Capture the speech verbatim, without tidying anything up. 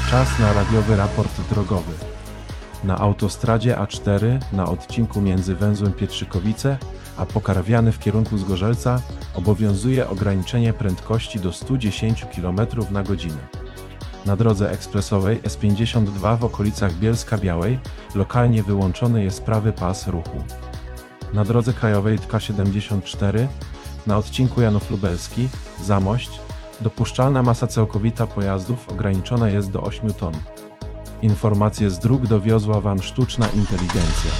Czas na radiowy raport drogowy. Na autostradzie A cztery na odcinku między węzłem Pietrzykowice a Pokarwiany w kierunku Zgorzelca obowiązuje ograniczenie prędkości do stu dziesięciu kilometrów na godzinę. Na drodze ekspresowej S pięćdziesiąt dwa w okolicach Bielska-Białej lokalnie wyłączony jest prawy pas ruchu. Na drodze krajowej K siedemdziesiąt cztery na odcinku Janów Lubelski - Zamość dopuszczalna masa całkowita pojazdów ograniczona jest do ośmiu ton. Informacje z dróg dowiozła Wam sztuczna inteligencja.